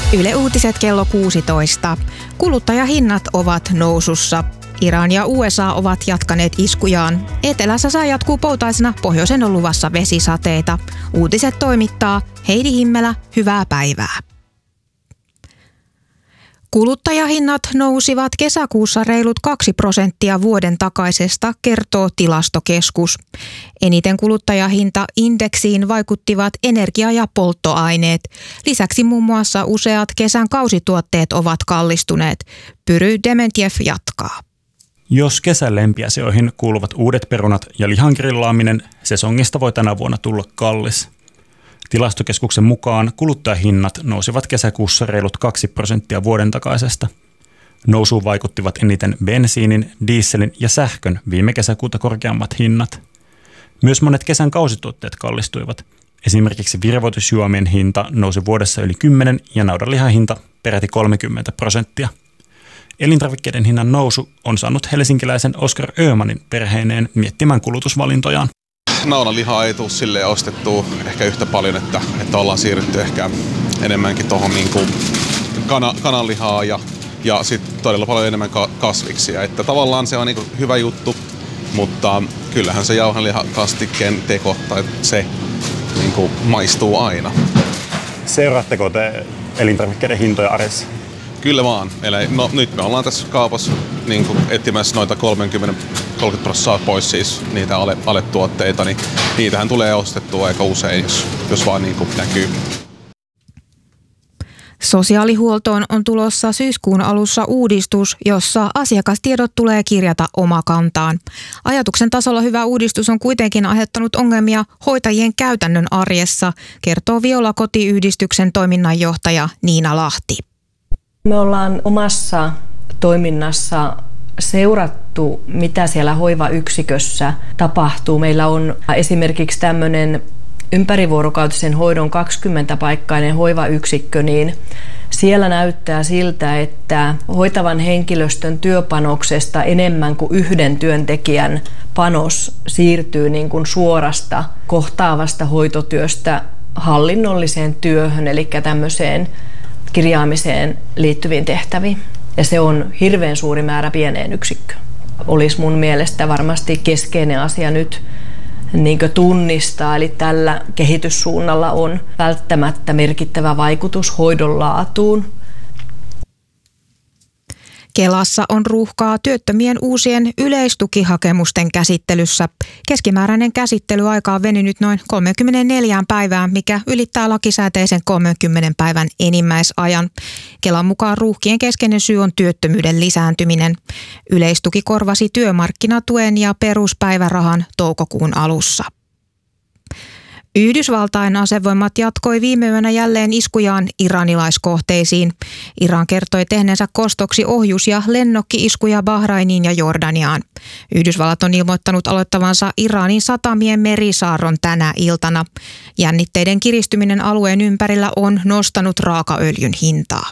Yle Uutiset kello 16. Kuluttajahinnat ovat nousussa. Iran ja USA ovat jatkaneet iskujaan. Etelässä sää jatkuu poutaisena, pohjoisen on luvassa vesisateita. Uutiset toimittaa Heidi Himmelä, hyvää päivää. Kuluttajahinnat nousivat kesäkuussa reilut 2% vuoden takaisesta, kertoo Tilastokeskus. Eniten kuluttajahintaindeksiin vaikuttivat energia- ja polttoaineet. Lisäksi muun muassa useat kesän kausituotteet ovat kallistuneet. Pyry Dementjev jatkaa. Jos kesän lempiasioihin kuuluvat uudet perunat ja lihan grillaaminen, sesongista voi tänä vuonna tulla kallis. Tilastokeskuksen mukaan kuluttajahinnat nousivat kesäkuussa reilut 2% vuoden takaisesta. Nousuun vaikuttivat eniten bensiinin, dieselin ja sähkön viime kesäkuuta korkeammat hinnat. Myös monet kesän kausituotteet kallistuivat. Esimerkiksi virvoitusjuomien hinta nousi vuodessa yli 10 ja naudanlihan hinta peräti 30%. Elintarvikkeiden hinnan nousu on saanut helsinkiläisen Oskar Öhmanin perheineen miettimään kulutusvalintojaan. Naudanlihaa ei tule silleen ostettua ehkä yhtä paljon, että ollaan siirrytty ehkä enemmänkin tuohon niin kananlihaa ja sitten todella paljon enemmän kasviksia. Että tavallaan se on niin kuin hyvä juttu, mutta kyllähän se jauhelihakastikkeen teko tai se niin kuin maistuu aina. Seuraatteko te elintarvikkeiden hintoja arjessa? Kyllä vaan. Eli nyt me ollaan tässä kaupassa niin kuin etsimässä noita 30% pois siis niitä aletuotteita, niin niitähän tulee ostettua aika usein, jos vaan niin kuin näkyy. Sosiaalihuoltoon on tulossa syyskuun alussa uudistus, jossa asiakastiedot tulee kirjata omakantaan. Ajatuksen tasolla hyvä uudistus on kuitenkin aiheuttanut ongelmia hoitajien käytännön arjessa, kertoo Viola-kotiyhdistyksen toiminnanjohtaja Niina Lahti. Me ollaan omassa toiminnassa seurattu, mitä siellä hoivayksikössä tapahtuu. Meillä on esimerkiksi tämmöinen ympärivuorokautisen hoidon 20-paikkainen hoivayksikkö, niin siellä näyttää siltä, että hoitavan henkilöstön työpanoksesta enemmän kuin yhden työntekijän panos siirtyy niin kuin suorasta kohtaavasta hoitotyöstä hallinnolliseen työhön, eli tämmöiseen kirjaamiseen liittyviin tehtäviin. Ja se on hirveän suuri määrä pieneen yksikköön. Olisi mun mielestä varmasti keskeinen asia nyt niin tunnistaa, eli tällä kehityssuunnalla on välttämättä merkittävä vaikutus hoidon laatuun. Kelassa on ruuhkaa työttömien uusien yleistukihakemusten käsittelyssä. Keskimääräinen käsittelyaika on venynyt noin 34 päivään, mikä ylittää lakisääteisen 30 päivän enimmäisajan. Kelan mukaan ruuhkien keskeinen syy on työttömyyden lisääntyminen. Yleistuki korvasi työmarkkinatuen ja peruspäivärahan toukokuun alussa. Yhdysvaltain asevoimat jatkoi viime yönä jälleen iskujaan iranilaiskohteisiin. Iran kertoi tehneensä kostoksi ohjus- ja lennokki-iskuja Bahrainiin ja Jordaniaan. Yhdysvallat on ilmoittanut aloittavansa Iranin satamien merisaarron tänä iltana. Jännitteiden kiristyminen alueen ympärillä on nostanut raakaöljyn hintaa.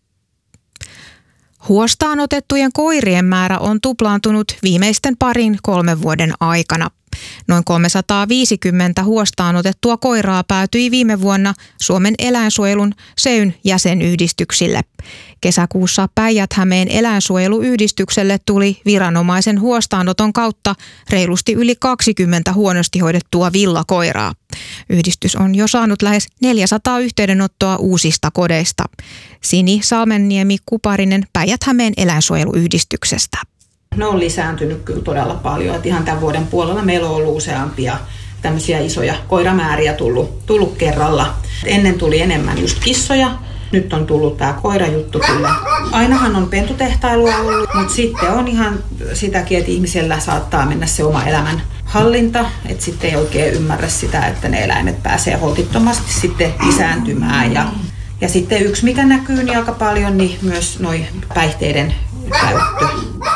Huostaan otettujen koirien määrä on tuplaantunut viimeisten 2-3 vuoden aikana. Noin 350 huostaan otettua koiraa päätyi viime vuonna Suomen eläinsuojelun SEYn jäsenyhdistyksille. Kesäkuussa Päijät-Hämeen eläinsuojeluyhdistykselle tuli viranomaisen huostaanoton kautta reilusti yli 20 huonosti hoidettua villakoiraa. Yhdistys on jo saanut lähes 400 yhteydenottoa uusista kodeista. Sini Salmenniemi-Kuparinen Päijät-Hämeen eläinsuojeluyhdistyksestä. Ne on lisääntynyt kyllä todella paljon. Että ihan tämän vuoden puolella meillä on ollut useampia tämmöisiä isoja koiramääriä tullut kerralla. Ennen tuli enemmän just kissoja. Nyt on tullut tämä koirajuttu kyllä. Ainahan on pentutehtailua ollut, mutta sitten on ihan sitäkin, että ihmisellä saattaa mennä se oma elämän hallinta. Että sitten ei oikein ymmärrä sitä, että ne eläimet pääsee holtittomasti sitten lisääntymään. Ja sitten yksi, mikä näkyy niin aika paljon, niin myös noi päihteiden käyttö.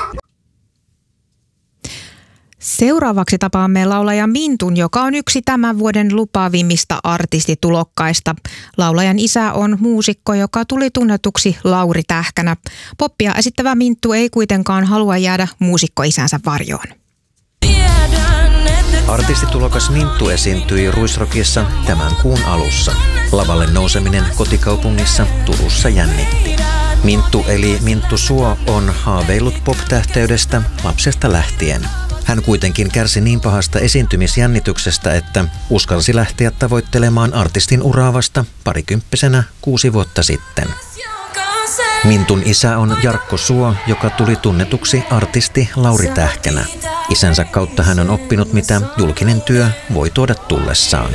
Seuraavaksi tapaamme laulaja Mintun, joka on yksi tämän vuoden lupaavimmista artistitulokkaista. Laulajan isä on muusikko, joka tuli tunnetuksi Lauri Tähkänä. Poppia esittävä Minttu ei kuitenkaan halua jäädä muusikkoisänsä varjoon. Tiedän, että Artistitulokas Minttu esiintyi Ruisrockissa tämän kuun alussa. Lavalle nouseminen kotikaupungissa Turussa jännitti. Minttu eli Minttu Suo on haaveillut pop-tähteydestä lapsesta lähtien. Hän kuitenkin kärsi niin pahasta esiintymisjännityksestä, että uskalsi lähteä tavoittelemaan artistin uraa vasta parikymppisenä 6 vuotta sitten. Mintun isä on Jarkko Suo, joka tuli tunnetuksi artisti Lauri Tähkänä. Isänsä kautta hän on oppinut, mitä julkinen työ voi tuoda tullessaan.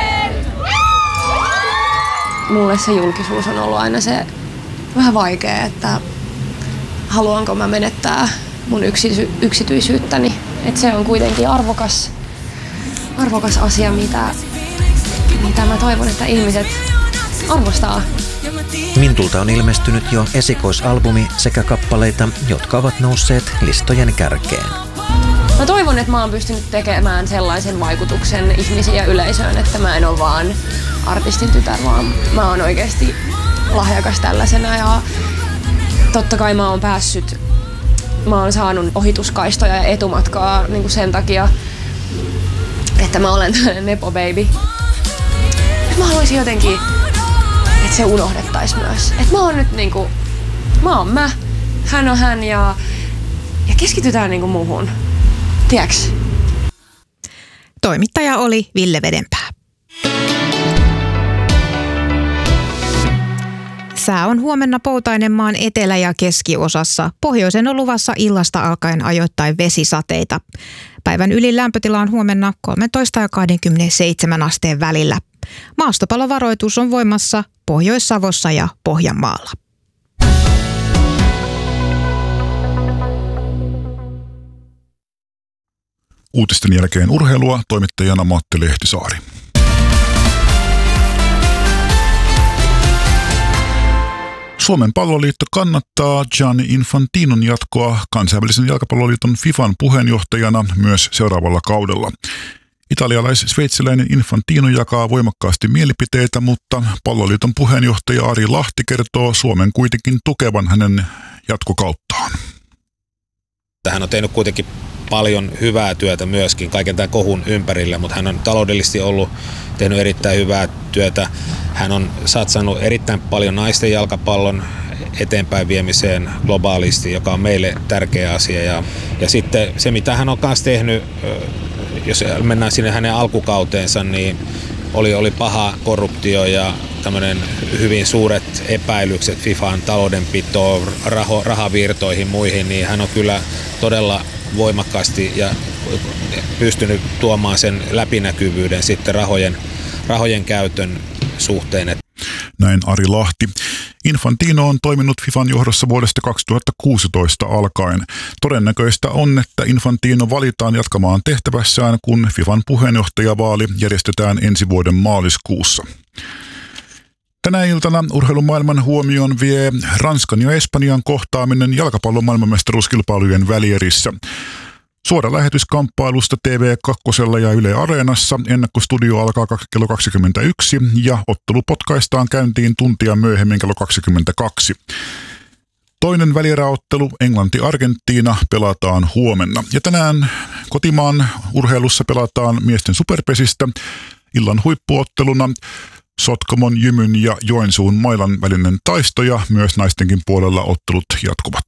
Mulle se julkisuus on ollut aina se vähän vaikea, että haluanko mä menettää mun yksityisyyttäni. Että se on kuitenkin arvokas asia, mitä mä toivon, että ihmiset arvostaa. Mintulta on ilmestynyt jo esikoisalbumi sekä kappaleita, jotka ovat nousseet listojen kärkeen. Mä toivon, että mä oon pystynyt tekemään sellaisen vaikutuksen ihmisiin ja yleisöön, että mä en ole vaan artistin tytär, vaan mä oon oikeasti lahjakas tällaisena. Ja totta kai mä oon saanut ohituskaistoja ja etumatkaa niin kuin sen takia, että mä olen tällainen nepo baby. Mä haluaisin jotenkin, että se unohdettaisiin myös. Että mä oon nyt niinku, mä oon mä, hän on hän ja keskitytään niinku muuhun. Tiedäks? Toimittaja oli Ville Vedenpää. Sää on huomenna poutainen maan etelä- ja keskiosassa. Pohjoisen on luvassa illasta alkaen ajoittain vesisateita. Päivän ylin lämpötila on huomenna 13 ja 27 asteen välillä. Maastopalovaroitus on voimassa Pohjois-Savossa ja Pohjanmaalla. Uutisten jälkeen urheilua, toimittajana Matti Lehtisaari. Suomen palloliitto kannattaa Gianni Infantinon jatkoa kansainvälisen jalkapalloliiton FIFAn puheenjohtajana myös seuraavalla kaudella. Italialais-sveitsiläinen Infantino jakaa voimakkaasti mielipiteitä, mutta palloliiton puheenjohtaja Ari Lahti kertoo Suomen kuitenkin tukevan hänen jatkokauttaan. Hän on tehnyt kuitenkin paljon hyvää työtä myöskin kaiken tämän kohun ympärille, mutta hän on taloudellisesti tehnyt erittäin hyvää työtä. Hän on satsannut erittäin paljon naisten jalkapallon eteenpäin viemiseen globaalisti, joka on meille tärkeä asia. Ja sitten se, mitä hän on kanssa tehnyt, jos mennään sinne hänen alkukauteensa, niin oli paha korruptio ja tämmöinen hyvin suuret epäilykset FIFAn taloudenpitoon, rahavirtoihin muihin, niin hän on kyllä todella voimakkaasti ja pystynyt tuomaan sen läpinäkyvyyden sitten rahojen käytön suhteen. Näin Ari Lahti. Infantino on toiminut FIFAn johdossa vuodesta 2016 alkaen. Todennäköistä on, että Infantino valitaan jatkamaan tehtävässään, kun FIFAn puheenjohtajavaali järjestetään ensi vuoden maaliskuussa. Tänä iltana urheilumaailman huomioon vie Ranskan ja Espanjan kohtaaminen jalkapallon maailmanmestaruuskilpailujen välierissä. Suora lähetys kamppailusta TV2 ja Yle Areenassa. Ennakkostudio alkaa kello 21 ja ottelu potkaistaan käyntiin tuntia myöhemmin kello 22. Toinen välieräottelu Englanti-Argentiina pelataan huomenna. Ja tänään kotimaan urheilussa pelataan miesten superpesistä illan huippuotteluna Sotkamon, Jymyn ja Joensuun Mailan välinen taisto ja myös naistenkin puolella ottelut jatkuvat.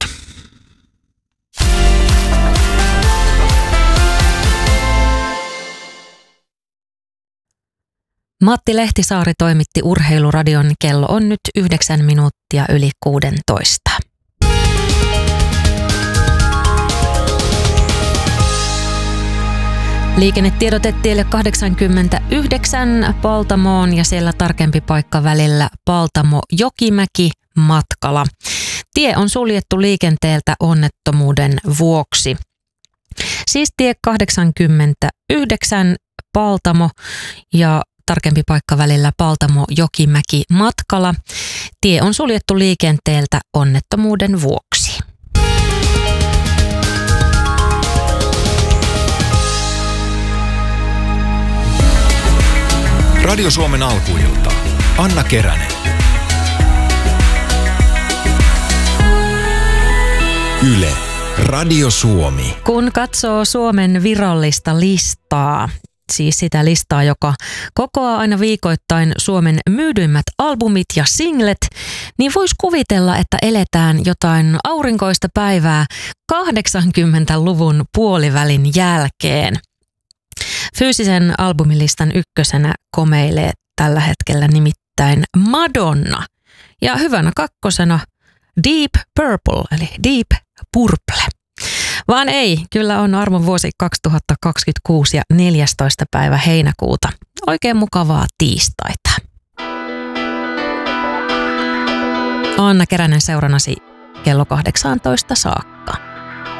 Matti Lehtisaari toimitti Urheiluradion. Kello on nyt 9 minuuttia yli 16. Liikennetiedote tielle 89 Paltamoon ja siellä tarkempi paikka välillä Paltamo-Jokimäki matkalla. Tie on suljettu liikenteeltä onnettomuuden vuoksi. Siis tie 89 Paltamo ja tarkempi paikka välillä Paltamo-Jokimäki matkalla. Tie on suljettu liikenteeltä onnettomuuden vuoksi. Radio Suomen alkuilta. Anna Keränen. Yle. Radio Suomi. Kun katsoo Suomen virallista listaa, siis sitä listaa, joka kokoaa aina viikoittain Suomen myydyimmät albumit ja singlet, niin voisi kuvitella, että eletään jotain aurinkoista päivää 80-luvun puolivälin jälkeen. Fyysisen albumilistan ykkösenä komeilee tällä hetkellä nimittäin Madonna ja hyvänä kakkosena Deep Purple eli Deep Purple. Vaan ei, kyllä on armon vuosi 2026 ja 14. päivä heinäkuuta. Oikein mukavaa tiistaita. Anna Keränen seurannasi kello 18 saakka.